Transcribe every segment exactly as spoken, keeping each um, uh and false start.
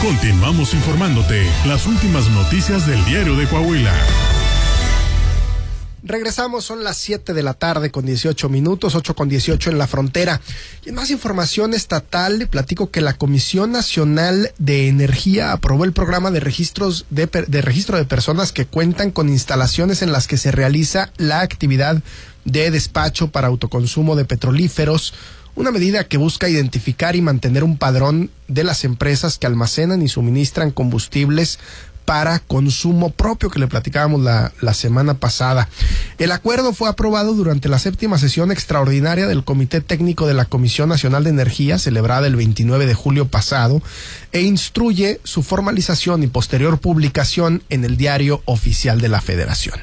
Continuamos informándote las últimas noticias del Diario de Coahuila. Regresamos, son las siete de la tarde con dieciocho minutos, ocho con dieciocho en la frontera. Y en más información estatal, le platico que la Comisión Nacional de Energía aprobó el programa de registros de, de registro de personas que cuentan con instalaciones en las que se realiza la actividad de despacho para autoconsumo de petrolíferos, una medida que busca identificar y mantener un padrón de las empresas que almacenan y suministran combustibles para consumo propio, que le platicábamos la, la semana pasada. El acuerdo fue aprobado durante la séptima sesión extraordinaria del Comité Técnico de la Comisión Nacional de Energía, celebrada el veintinueve de julio pasado, e instruye su formalización y posterior publicación en el Diario Oficial de la Federación.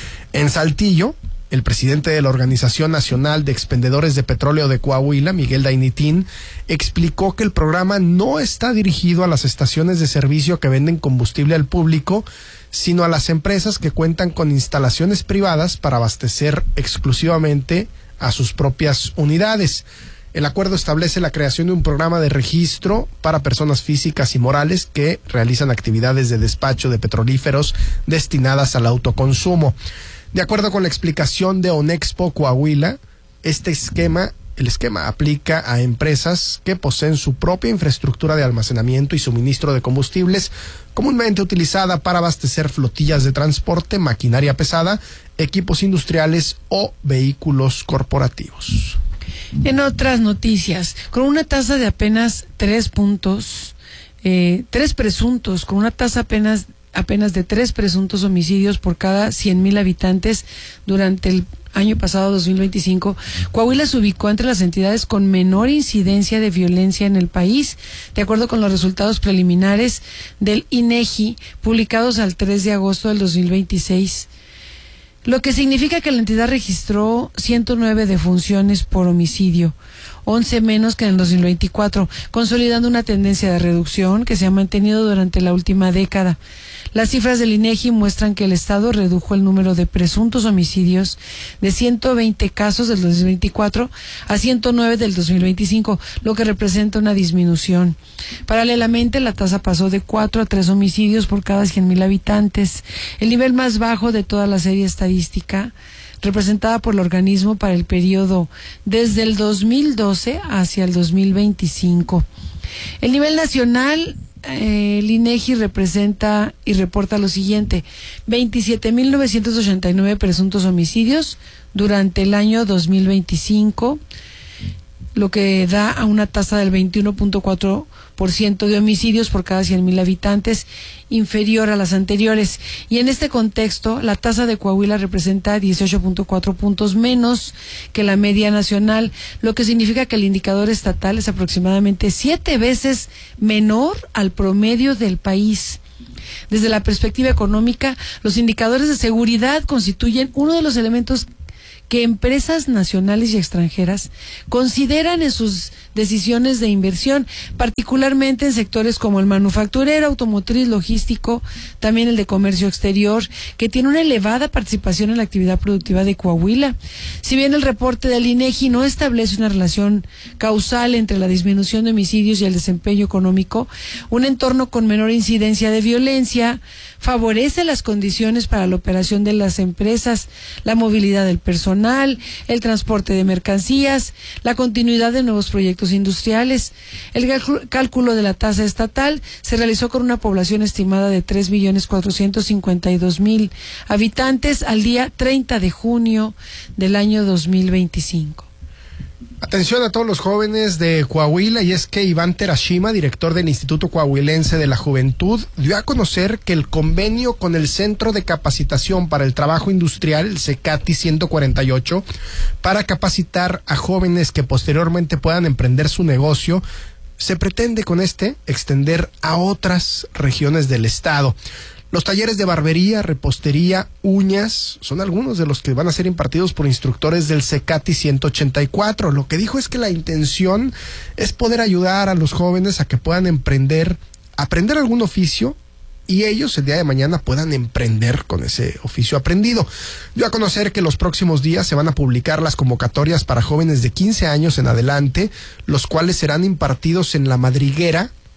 En Saltillo, el presidente de la Organización Nacional de Expendedores de Petróleo de Coahuila, Miguel Dainitín, explicó que el programa no está dirigido a las estaciones de servicio que venden combustible al público, sino a las empresas que cuentan con instalaciones privadas para abastecer exclusivamente a sus propias unidades. El acuerdo establece la creación de un programa de registro para personas físicas y morales que realizan actividades de despacho de petrolíferos destinadas al autoconsumo. De acuerdo con la explicación de Onexpo Coahuila, este esquema, el esquema aplica a empresas que poseen su propia infraestructura de almacenamiento y suministro de combustibles, comúnmente utilizada para abastecer flotillas de transporte, maquinaria pesada, equipos industriales o vehículos corporativos. En otras noticias, con una tasa de apenas tres puntos, eh, tres presuntos, con una tasa apenas apenas de tres presuntos homicidios por cada cien mil habitantes durante el año pasado, dos mil veinticinco, Coahuila se ubicó entre las entidades con menor incidencia de violencia en el país, de acuerdo con los resultados preliminares del INEGI, publicados al tres de agosto del dos mil veintiséis, lo que significa que la entidad registró ciento nueve defunciones por homicidio, once menos que en el dos mil veinticuatro, consolidando una tendencia de reducción que se ha mantenido durante la última década. Las cifras del INEGI muestran que el Estado redujo el número de presuntos homicidios de ciento veinte casos del dos mil veinticuatro a ciento nueve del dos mil veinticinco, lo que representa una disminución. Paralelamente, la tasa pasó de cuatro a tres homicidios por cada cien mil habitantes, el nivel más bajo de toda la serie estadística representada por el organismo para el periodo desde el dos mil doce hacia el dos mil veinticinco. El nivel nacional, eh, el INEGI representa y reporta lo siguiente: veintisiete mil novecientos ochenta y nueve presuntos homicidios durante el año dos mil veinticinco, lo que da a una tasa del veintiuno punto cuatro por ciento de homicidios por cada cien mil habitantes, inferior a las anteriores. Y en este contexto, la tasa de Coahuila representa dieciocho punto cuatro puntos menos que la media nacional, lo que significa que el indicador estatal es aproximadamente siete veces menor al promedio del país. Desde la perspectiva económica, los indicadores de seguridad constituyen uno de los elementos que empresas nacionales y extranjeras consideran en sus decisiones de inversión, particularmente en sectores como el manufacturero, automotriz, logístico, también el de comercio exterior, que tiene una elevada participación en la actividad productiva de Coahuila. Si bien el reporte del INEGI no establece una relación causal entre la disminución de homicidios y el desempeño económico, un entorno con menor incidencia de violencia favorece las condiciones para la operación de las empresas, la movilidad del personal, el transporte de mercancías, la continuidad de nuevos proyectos industriales. El cálculo de la tasa estatal se realizó con una población estimada de tres millones cuatrocientos cincuenta y dos mil habitantes al día treinta de junio del año dos mil veinticinco. Atención a todos los jóvenes de Coahuila, y es que Iván Terashima, director del Instituto Coahuilense de la Juventud, dio a conocer que el convenio con el Centro de Capacitación para el Trabajo Industrial, el CECATI ciento cuarenta y ocho, para capacitar a jóvenes que posteriormente puedan emprender su negocio, se pretende con este extender a otras regiones del estado. Los talleres de barbería, repostería, uñas, son algunos de los que van a ser impartidos por instructores del CECATI ciento ochenta y cuatro. Lo que dijo es que la intención es poder ayudar a los jóvenes a que puedan emprender, aprender algún oficio, y ellos el día de mañana puedan emprender con ese oficio aprendido. Dio a conocer que los próximos días se van a publicar las convocatorias para jóvenes de quince años en adelante, los cuales serán impartidos en La Madriguera,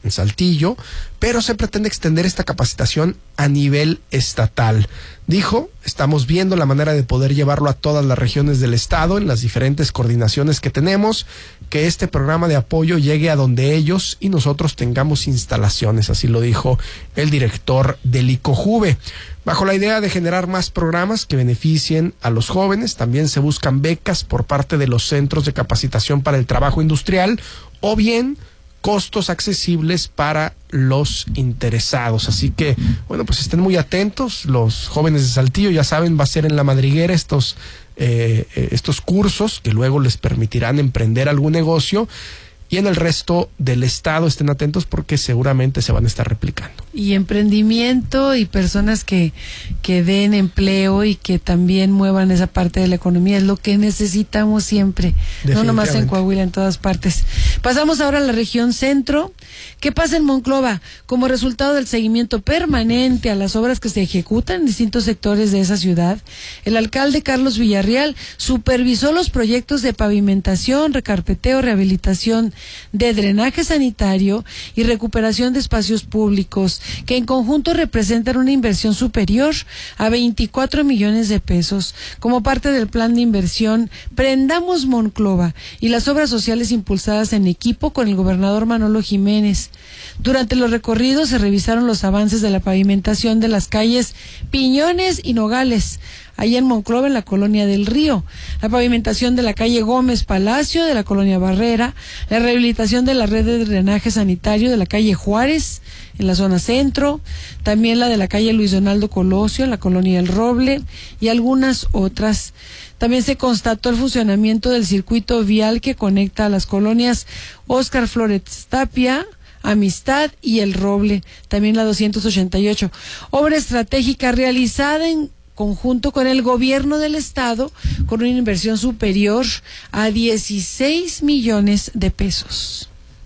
en Saltillo, pero se pretende extender esta capacitación a nivel estatal. Dijo, estamos viendo la manera de poder llevarlo a todas las regiones del estado, en las diferentes coordinaciones que tenemos, que este programa de apoyo llegue a donde ellos y nosotros tengamos instalaciones, así lo dijo el director del ICOJUVE. Bajo la idea de generar más programas que beneficien a los jóvenes, también se buscan becas por parte de los centros de capacitación para el trabajo industrial o bien costos accesibles para los interesados. Así que, bueno, pues estén muy atentos. Los jóvenes de Saltillo, ya saben, va a ser en La Madriguera estos, eh, estos cursos que luego les permitirán emprender algún negocio. Y en el resto del estado estén atentos porque seguramente se van a estar replicando. Y emprendimiento y personas que, que den empleo y que también muevan esa parte de la economía es lo que necesitamos siempre, no nomás en Coahuila, en todas partes. Pasamos ahora a la región centro. ¿Qué pasa en Monclova? Como resultado del seguimiento permanente a las obras que se ejecutan en distintos sectores de esa ciudad, el alcalde Carlos Villarreal supervisó los proyectos de pavimentación, recarpeteo, rehabilitación de drenaje sanitario y recuperación de espacios públicos, que en conjunto representan una inversión superior a veinticuatro millones de pesos, como parte del plan de inversión Prendamos Monclova y las obras sociales impulsadas en equipo con el gobernador Manolo Jiménez. Durante los recorridos se revisaron los avances de la pavimentación de las calles Piñones y Nogales, allá en Monclova, en la Colonia del Río, la pavimentación de la calle Gómez Palacio, de la Colonia Barrera, la rehabilitación de la red de drenaje sanitario de la calle Juárez, en la zona centro, también la de la calle Luis Donaldo Colosio, en la Colonia del Roble, y algunas otras. También se constató el funcionamiento del circuito vial que conecta a las colonias Óscar Flores Tapia, Amistad y El Roble, también la doscientos ochenta y ocho. Obra estratégica realizada en conjunto con el gobierno del estado, con una inversión superior a dieciséis millones de pesos.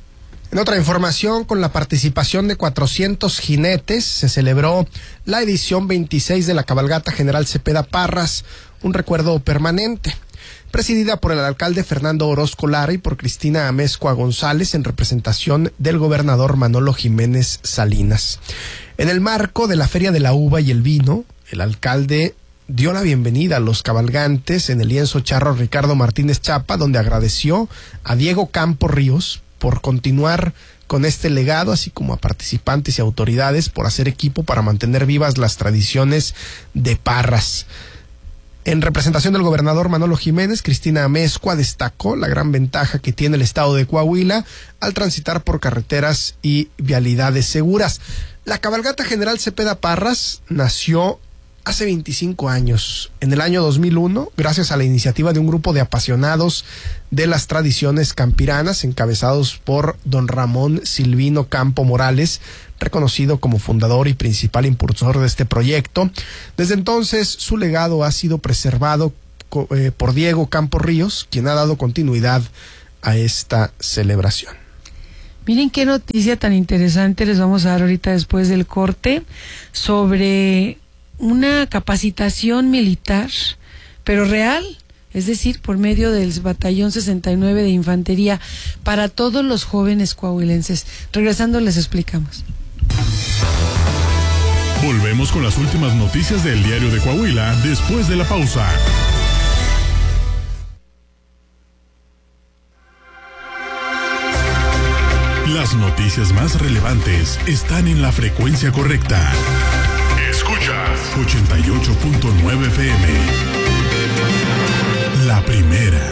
En otra información, con la participación de cuatrocientos jinetes, se celebró la edición veintiséis de la Cabalgata General Cepeda Parras, un recuerdo permanente, presidida por el alcalde Fernando Orozco Lara y por Cristina Amezcua González en representación del gobernador Manolo Jiménez Salinas. En el marco de la Feria de la Uva y el Vino, el alcalde dio la bienvenida a los cabalgantes en el lienzo charro Ricardo Martínez Chapa, donde agradeció a Diego Campo Ríos por continuar con este legado, así como a participantes y autoridades por hacer equipo para mantener vivas las tradiciones de Parras. En representación del gobernador Manolo Jiménez, Cristina Amezcua destacó la gran ventaja que tiene el estado de Coahuila al transitar por carreteras y vialidades seguras. La Cabalgata General Cepeda Parras nació hace veinticinco años, en el año dos mil uno, gracias a la iniciativa de un grupo de apasionados de las tradiciones campiranas, encabezados por don Ramón Silvino Campo Morales, reconocido como fundador y principal impulsor de este proyecto. Desde entonces, su legado ha sido preservado eh, por Diego Campo Ríos, quien ha dado continuidad a esta celebración. Miren qué noticia tan interesante les vamos a dar ahorita después del corte sobre una capacitación militar, pero real, es decir, por medio del Batallón sesenta y nueve de Infantería para todos los jóvenes coahuilenses. Regresando les explicamos. Volvemos con las últimas noticias del Diario de Coahuila después de la pausa. Las noticias más relevantes están en la frecuencia correcta. Escuchas ochenta y ocho punto nueve F M. La primera.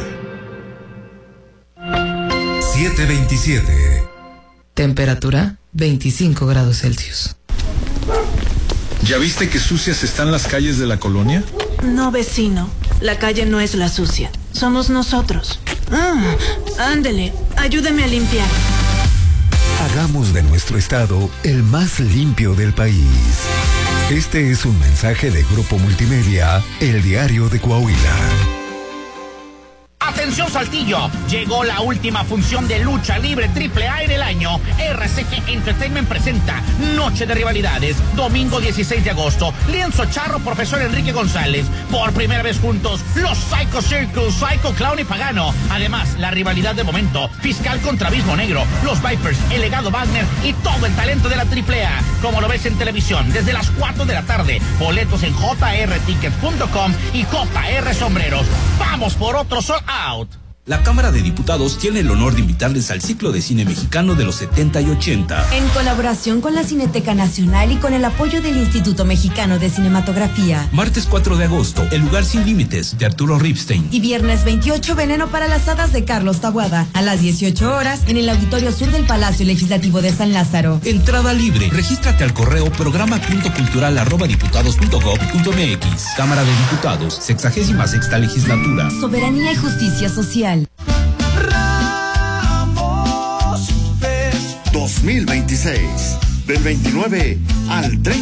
siete veintisiete. Temperatura veinticinco grados Celsius. ¿Ya viste que sucias están las calles de la colonia? No, vecino. La calle no es la sucia. Somos nosotros. Ah, ándele, ayúdeme a limpiar. Hagamos de nuestro estado el más limpio del país. Este es un mensaje de Grupo Multimedia, El Diario de Coahuila. Atención Saltillo, llegó la última función de lucha libre triple A en el año. R C G Entertainment presenta Noche de Rivalidades, domingo dieciséis de agosto. Lienzo Charro, Profesor Enrique González. Por primera vez juntos, los Psycho Circus, Psycho Clown y Pagano. Además, la rivalidad de momento, Fiscal contra Abismo Negro, los Vipers, el legado Wagner y todo el talento de la triple A. Como lo ves en televisión, desde las cuatro de la tarde. Boletos en j r tickets punto com y J R Sombreros. Vamos por otro sold out. La Cámara de Diputados tiene el honor de invitarles al ciclo de cine mexicano de los setenta y ochenta. En colaboración con la Cineteca Nacional y con el apoyo del Instituto Mexicano de Cinematografía. Martes cuatro de agosto, El lugar sin límites, de Arturo Ripstein. Y viernes veintiocho, Veneno para las hadas, de Carlos Taboada. A las dieciocho horas, en el Auditorio Sur del Palacio Legislativo de San Lázaro. Entrada libre. Regístrate al correo programa punto cultural arroba diputados punto gob punto mx. Cámara de Diputados, sexagésima sexta legislatura. Soberanía y justicia social. Ramos Fest dos mil veintiséis, del veintinueve al treinta